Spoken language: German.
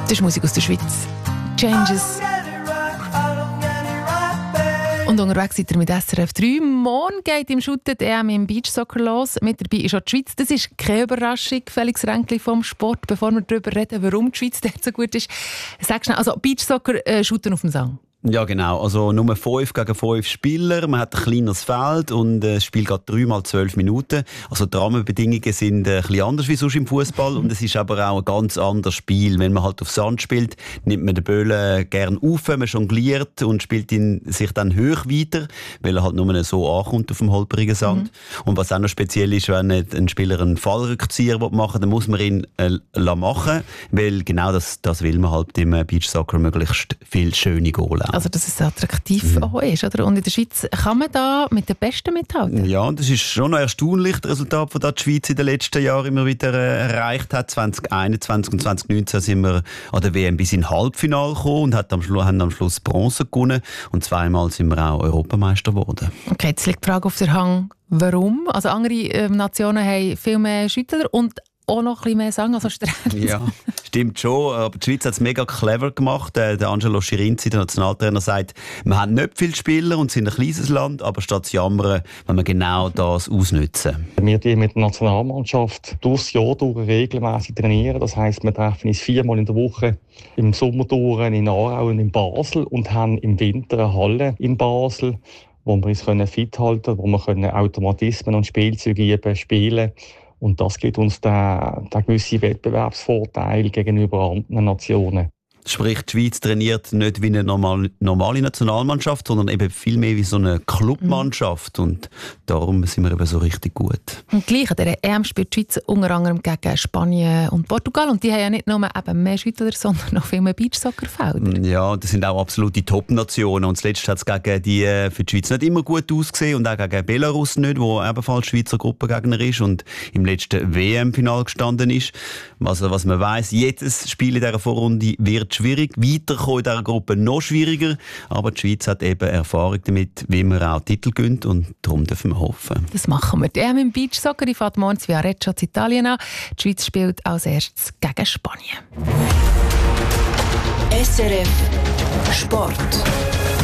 Das ist Musik aus der Schweiz. Changes. Und unterwegs seid ihr mit SRF 3. Morgen geht im Shooten die EM im Beachsoccer los. Mit dabei ist auch die Schweiz. Das ist keine Überraschung. Felix Ränkli vom Sport. Bevor wir darüber reden, warum die Schweiz dort so gut ist, sag schnell, also Beachsoccer shooten auf dem Sang. Ja, genau. Also nur 5 gegen 5 Spieler. Man hat ein kleines Feld und das Spiel geht 3x12 Minuten. Also die Rahmenbedingungen sind ein bisschen anders wie sonst im Fußball und es ist aber auch ein ganz anderes Spiel. Wenn man halt auf Sand spielt, nimmt man den Böllen gerne auf, man jongliert und spielt ihn sich dann hoch weiter, weil er halt nur so ankommt auf dem holprigen Sand. Und was auch noch speziell ist, wenn ein Spieler einen Fallrückzieher machen will, dann muss man ihn machen, weil genau das will man halt im Beachsoccer möglichst viel schöne Goal. Also, dass es attraktiv auch ist, oder? Und in der Schweiz kann man da mit den Besten mithalten? Ja, und das ist schon noch erstaunlich, das Resultat, das die Schweiz in den letzten Jahren immer wieder erreicht hat. 2021 und 2019 sind wir an der WM bis in Halbfinale gekommen und haben am Schluss Bronze gewonnen. Und 2-mal sind wir auch Europameister geworden. Okay, jetzt liegt die Frage auf der Hand, warum? Also andere Nationen haben viel mehr Schüttler und auch noch ein bisschen mehr Sang, also Strände. Ja, stimmt schon. Aber die Schweiz hat es mega clever gemacht. Der Angelo Schirinzi, der Nationaltrainer, sagt, wir haben nicht viele Spieler und sind ein kleines Land, aber statt zu jammern, wenn wir genau das ausnutzen. Wir die mit der Nationalmannschaft durchs Jahr durch regelmäßig trainieren. Das heisst, wir treffen uns 4-mal in der Woche im Sommer durch in Aarau und in Basel und haben im Winter eine Halle in Basel, wo wir uns fit halten können, wo wir Automatismen und Spielzeuge spielen. Und das gibt uns den gewissen Wettbewerbsvorteil gegenüber anderen Nationen. Sprich, die Schweiz trainiert nicht wie eine normale Nationalmannschaft, sondern eben viel mehr wie so eine Clubmannschaft. Und darum sind wir eben so richtig gut. Und gleich an der EM spielt die Schweiz unter anderem gegen Spanien und Portugal. Und die haben ja nicht nur eben mehr Schüttler, sondern noch viel mehr Beachsoccerfelder. Ja, das sind auch absolute Top-Nationen. Und zuletzt hat es gegen die für die Schweiz nicht immer gut ausgesehen. Und auch gegen Belarus nicht, wo ebenfalls Schweizer Gruppengegner ist und im letzten WM-Final gestanden ist. Also, was man weiss, jedes Spiel in dieser Vorrunde wird schwierig. Weiterkommen in dieser Gruppe noch schwieriger. Aber die Schweiz hat eben Erfahrung damit, wie man auch Titel gönnt. Und darum dürfen wir hoffen. Das machen wir. Die EM im Beachsoccer fährt morgen in Viareggio in Italien an. Die Schweiz spielt als erstes gegen Spanien. SRF Sport.